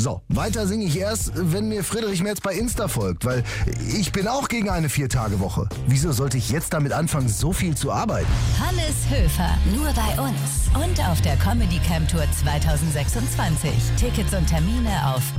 So, weiter singe ich erst, wenn mir Friedrich Merz bei Insta folgt, weil ich bin auch gegen eine 4-Tage-Woche. Wieso sollte ich jetzt damit anfangen, so viel zu arbeiten? Hannes Höfer, nur bei uns und auf der Comedy Camp Tour 2026. Tickets und Termine auf